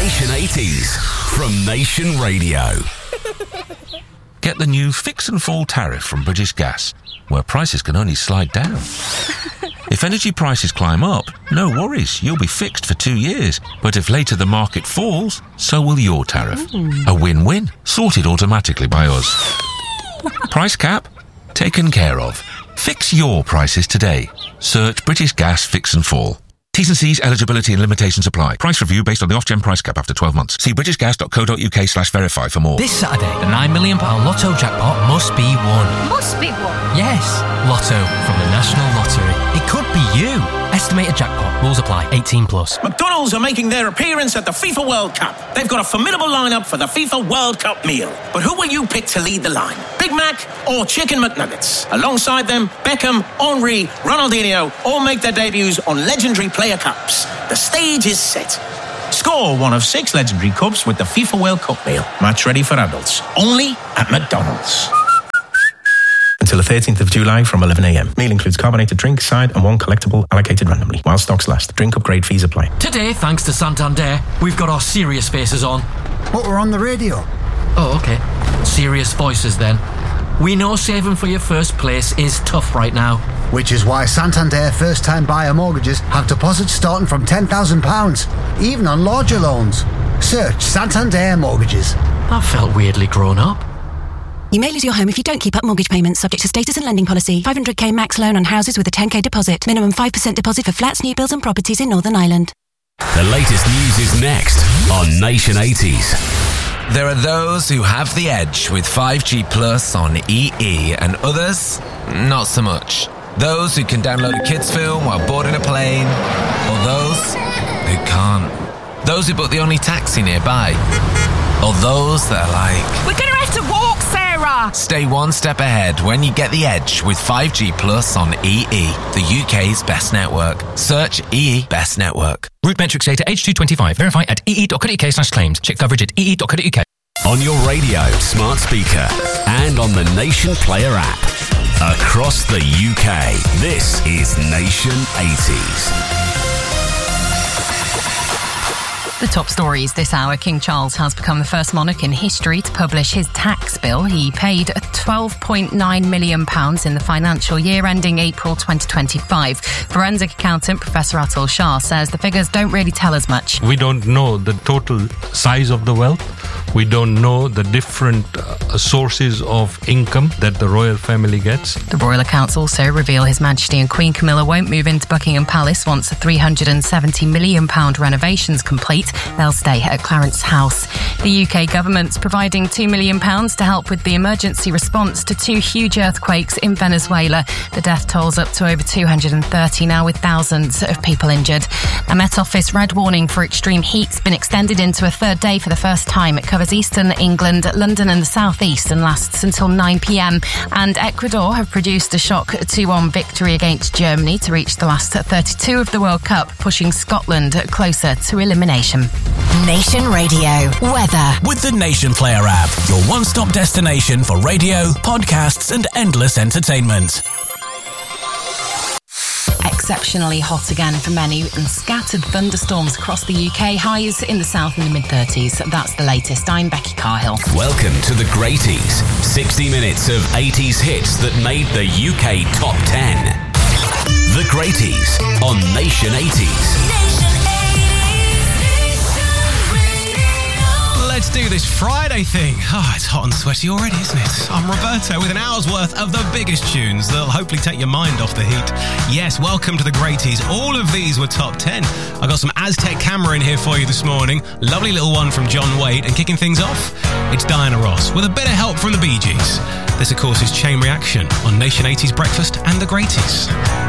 Nation 80s from Nation Radio. Get the new Fix and Fall tariff from British Gas, where prices can only slide down. If energy prices climb up, no worries, you'll be fixed for 2 years. But if later the market falls, so will your tariff. A win-win, sorted automatically by us. Price cap? Taken care of. Fix your prices today. Search British Gas Fix and Fall. T's and C's, eligibility and limitations apply. Price review based on the off-gen price cap after 12 months. See britishgas.co.uk/verify for more. This Saturday, the £9 million Lotto jackpot must be won. Must be won? Yes, Lotto from the National Lottery. It could be you. Estimated jackpot. Rules apply. 18 plus. McDonald's are making their appearance at the FIFA World Cup. They've got a formidable lineup for the FIFA World Cup meal. But who will you pick to lead the line? Big Mac or Chicken McNuggets? Alongside them, Beckham, Henry, Ronaldinho all make their debuts on legendary player cups. The stage is set. Score one of 6 legendary cups with the FIFA World Cup meal. Match ready for adults. Only at McDonald's. Until the 13th of July from 11 a.m. Meal includes carbonated drink, side and one collectible allocated randomly. While stocks last. Drink upgrade fees apply. Today, thanks to Santander, we've got our serious faces on. But we're on the radio. Oh, okay. Serious voices then. We know saving for your first place is tough right now. Which is why Santander first-time buyer mortgages have deposits starting from £10,000, even on larger loans. Search Santander Mortgages. I felt weirdly grown up. You may lose your home if you don't keep up mortgage payments, subject to status and lending policy. 500k max loan on houses with a 10k deposit. Minimum 5% deposit for flats, new builds and properties in Northern Ireland. The latest news is next on Nation 80s. There are those who have the edge with 5G Plus on EE and others, not so much. Those who can download a kids film while boarding a plane, or those who can't. Those who book the only taxi nearby, or those that are like, we're going to have to walk, Sarah! Stay one step ahead when you get the edge with 5G Plus on EE, the UK's best network. Search EE Best Network. Route metrics data H225. Verify at ee.co.uk/claims. Check coverage at ee.co.uk. On your radio, smart speaker, and on the Nation Player app. Across the UK, this is Nation 80s. The top stories this hour. King Charles has become the first monarch in history to publish his tax bill. He paid £12.9 million in the financial year ending April 2025. Forensic accountant Professor Atul Shah says the figures don't really tell us much. We don't know the total size of the wealth. We don't know the different sources of income that the royal family gets. The royal accounts also reveal His Majesty and Queen Camilla won't move into Buckingham Palace once the £370 million renovation's complete. They'll stay at Clarence House. The UK government's providing £2 million to help with the emergency response to 2 huge earthquakes in Venezuela. The death toll's up to over 230 now, with thousands of people injured. A Met Office red warning for extreme heat's been extended into a third day for the first time. It covers eastern England, London and the southeast and lasts until 9 p.m. And Ecuador have produced a shock 2-1 victory against Germany to reach the last 32 of the World Cup, pushing Scotland closer to elimination. Nation Radio weather with the Nation Player app, your one-stop destination for radio, podcasts and endless entertainment. Exceptionally hot again for many and scattered thunderstorms across the UK. Highs in the south in the mid-30s. That's the latest. I'm Becky Carhill. Welcome to The Greaties. 60 minutes of 80s hits that made the UK top 10. The Greaties on Nation 80s. Let's do this Friday thing. Oh, it's hot and sweaty already, isn't it? I'm Roberto with an hour's worth of the biggest tunes that'll hopefully take your mind off the heat. Yes, welcome to the Greaties. All of these were top 10. I got some Aztec Camera in here for you this morning. Lovely little one from John Wade. And kicking things off, it's Diana Ross with a bit of help from the Bee Gees. This, of course, is Chain Reaction on Nation 80's Breakfast and the Greaties.